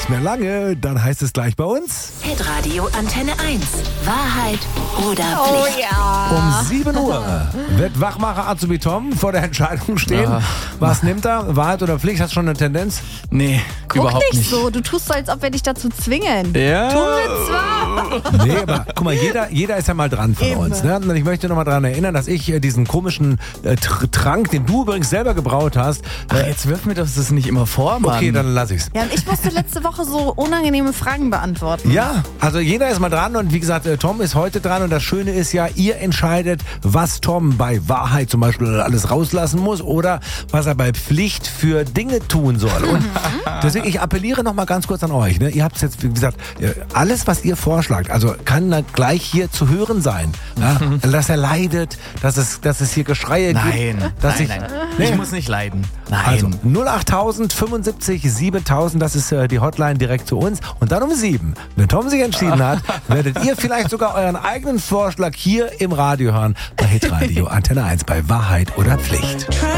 nicht mehr lange, dann heißt es gleich bei uns. Hitradio Antenne 1. Wahrheit oder Pflicht? Um 7 Uhr wird Wachmacher Azubi Tom vor der Entscheidung stehen. Was nimmt er? Wahrheit oder Pflicht? Hast du schon eine Tendenz? Nee, Guck überhaupt nicht nicht. so, du tust so, als ob wir dich dazu zwingen. Ja. Tun wir zwar. Nee, aber guck mal, jeder ist ja mal dran von Eben. uns. Ne? Und ich möchte noch mal daran erinnern, dass ich diesen komischen Trank, den du übrigens selber gebraut hast. Ach, jetzt wirf mir das nicht immer vor, Mann. Okay, dann lass ich's. Ja, und ich musste letzte Woche so unangenehme Fragen beantworten. Ja, also jeder ist mal dran und wie gesagt, Tom ist heute dran und das Schöne ist ja, ihr entscheidet, was Tom bei Wahrheit zum Beispiel alles rauslassen muss oder was er bei Pflicht für Dinge tun soll. Und deswegen, ich appelliere noch mal ganz kurz an euch. Ne? Ihr habt jetzt, wie gesagt, alles, was ihr vorschlagt, also kann dann gleich hier zu hören sein. Ja? Dass er leidet, dass es hier Geschreie gibt. Dass nein. Ich muss nicht leiden. Nein. Also 08000 75 7000, das ist die Hotline direkt zu uns. Und dann um 7, wenn Tom sich entschieden hat, werdet ihr vielleicht sogar euren eigenen Vorschlag hier im Radio hören bei Hitradio Antenne 1 bei Wahrheit oder Pflicht.